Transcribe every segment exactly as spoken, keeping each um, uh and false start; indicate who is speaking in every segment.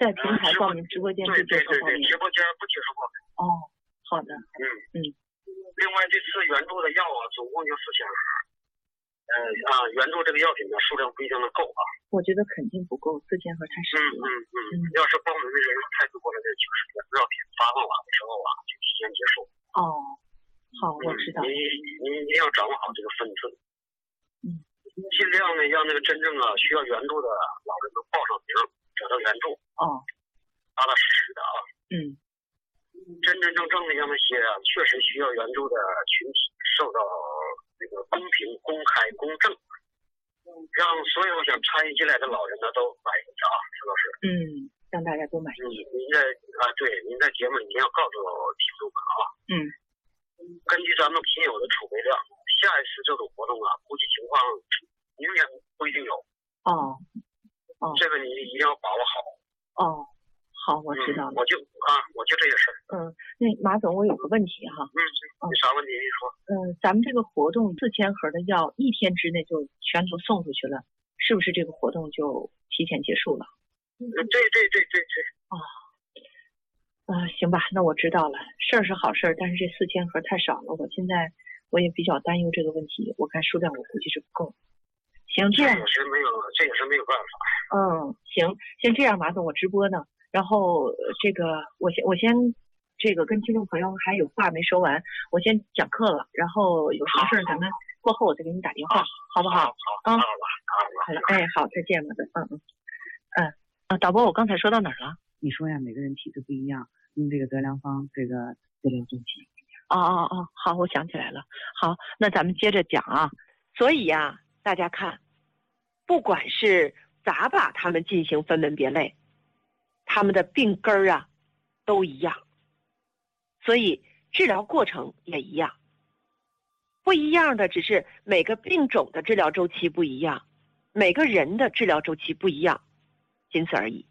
Speaker 1: 在平台报名，直播间不接受报名。
Speaker 2: 对对对，直播间不接受报名。
Speaker 1: 哦，好的。
Speaker 2: 嗯
Speaker 1: 嗯。
Speaker 2: 另外，这次援助的药啊，总共就四千盒。呃啊，援助这个药品的数量不一定能够啊。
Speaker 1: 我觉得肯定不够，四千盒太少了。
Speaker 2: 嗯嗯嗯。要是报名的人数太多了，那就是援助药品发放完的时候啊，就提前结束。
Speaker 1: 哦，好，我知道。
Speaker 2: 你你一定要掌握好这个分寸。
Speaker 1: 嗯。
Speaker 2: 尽量呢，让那个真正啊需要援助的老人能报上名，得到援助。
Speaker 1: 哦。
Speaker 2: 踏踏实实的啊。
Speaker 1: 嗯。
Speaker 2: 真真正正的让那些啊确实需要援助的群体受到这个公平、公开、公正，让所有想参与进来的老人呢都满意啊，石老师。
Speaker 1: 嗯，让大家都满意。
Speaker 2: 你您在啊，对，您在节目里一定要告诉听众们啊。嗯。根据咱们品友的储备量，下一次这种活动啊，估计情况明年不一定有。
Speaker 1: 哦。哦。
Speaker 2: 这个你一定要把握好。
Speaker 1: 哦。好，我知道了。
Speaker 2: 嗯、我就啊，我就这些事儿。
Speaker 1: 嗯，那马总，我有个问题哈。
Speaker 2: 嗯，有啥问题你说？
Speaker 1: 嗯，咱们这个活动四千盒的药一天之内就全都送出去了，是不是这个活动就提前结束了？
Speaker 2: 嗯，对对对对对。
Speaker 1: 哦，啊、呃，行吧，那我知道了。事儿是好事儿，但是这四千盒太少了，我现在我也比较担忧这个问题。我看数量我估计是不够。行，这样
Speaker 2: 也是没有，这也是没有办法。
Speaker 1: 嗯，行，先这样，马总，我直播呢。然后这个我先我先这个跟听众朋友还有话没说完，我先讲课了，然后有什么事咱们过后我再给你打电话，好不好？
Speaker 2: 好，好，好，
Speaker 1: 好了，哎，好，再见，马总，嗯嗯嗯啊，导播，我刚才说到哪儿了？
Speaker 3: 你说呀，每个人体质不一样，用这个德良方，这个治疗周期。
Speaker 1: 哦哦哦，好，我想起来了。好，那咱们接着讲啊。所以呀、啊，大家看，不管是咋把他们进行分门别类。他们的病根儿啊，都一样，所以治疗过程也一样。不一样的只是每个病种的治疗周期不一样，每个人的治疗周期不一样，仅此而已。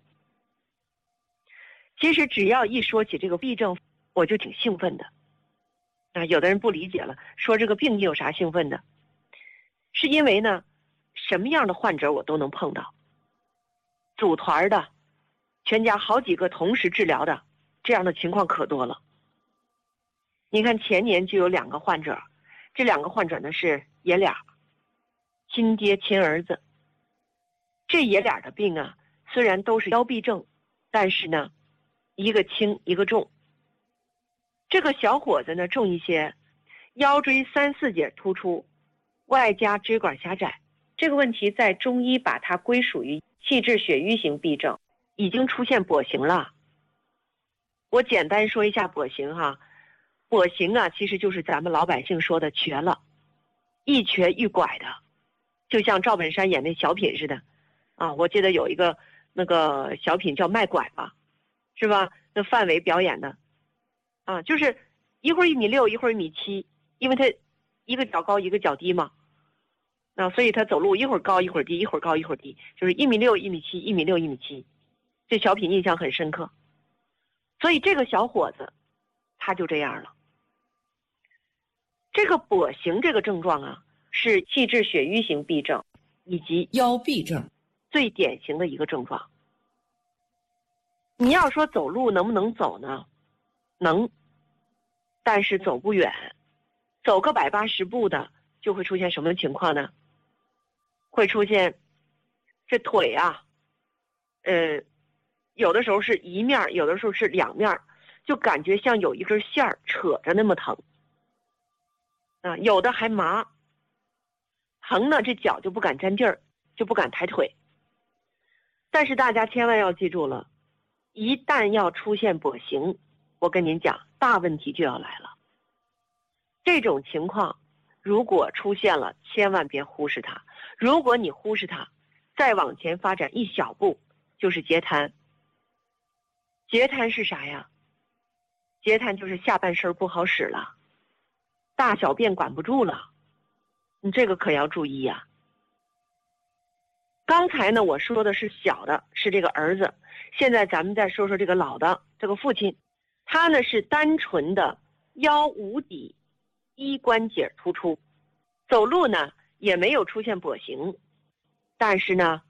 Speaker 1: 其实只要一说起这个痹症，我就挺兴奋的。啊，有的人不理解了，说这个病有啥兴奋的？是因为呢，什么样的患者我都能碰到，组团的。全家好几个同时治疗的，这样的情况可多了。你看前年就有两个患者，这两个患者呢是爷俩，亲爹亲儿子。这爷俩的病啊，虽然都是腰痹症，但是呢，一个轻一个重。这个小伙子呢重一些，腰椎三四节突出，外加支管狭窄。这个问题在中医把它归属于气滞血瘀型痹症。已经出现跛行了。我简单说一下跛行哈，跛行啊，其实就是咱们老百姓说的瘸了，一瘸一拐的，就像赵本山演那小品似的啊。我记得有一个那个小品叫卖拐吧，是吧？那范伟表演的啊，就是一会儿一米六，一会儿一米七，因为他一个脚高一个脚低嘛，啊，所以他走路一会儿高一会儿低，一会儿高一会儿低，就是一米六一米七，一米六一米七。这小品印象很深刻，所以这个小伙子他就这样了。这个跛行这个症状啊，是气滞血瘀型痹症以及
Speaker 4: 腰痹症
Speaker 1: 最典型的一个症状。你要说走路能不能走呢？能，但是走不远，走个百八十步的就会出现什么情况呢？会出现这腿啊，呃。有的时候是一面，有的时候是两面，就感觉像有一根线儿扯着那么疼啊，有的还麻，疼呢这脚就不敢沾地儿，就不敢抬腿。但是大家千万要记住了，一旦要出现跛行，我跟您讲，大问题就要来了。这种情况如果出现了，千万别忽视它。如果你忽视它，再往前发展一小步，就是截瘫。截瘫是啥呀？截瘫就是下半身不好使了，大小便管不住了，你这个可要注意呀。刚才呢我说的是小的，是这个儿子，现在咱们再说说这个老的，这个父亲，他呢是单纯的腰无底，一关节突出，走路呢也没有出现跛行，但是呢